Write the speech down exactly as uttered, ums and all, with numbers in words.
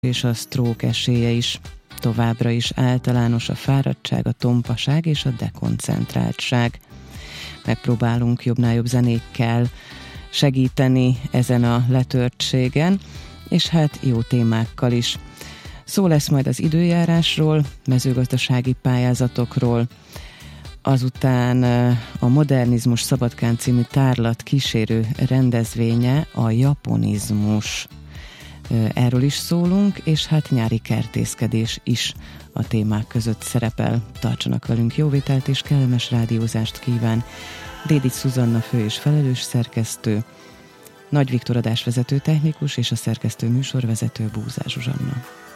és a sztrók esélye is. Továbbra is általános a fáradtság, a tompaság és a dekoncentráltság. Megpróbálunk jobbnál jobb zenékkel segíteni ezen a letörtségen, és hát jó témákkal is. Szó lesz majd az időjárásról, mezőgazdasági pályázatokról, azután a Modernizmus Szabadkán című tárlat kísérő rendezvénye, a japonizmus. Erről is szólunk, és hát nyári kertészkedés is a témák között szerepel. Tartsanak velünk, jó vételt és kellemes rádiózást kíván Dédics Szuzanna fő és felelős szerkesztő, Nagy Viktor adásvezető technikus és a szerkesztő műsorvezető Búzás Zsuzsanna.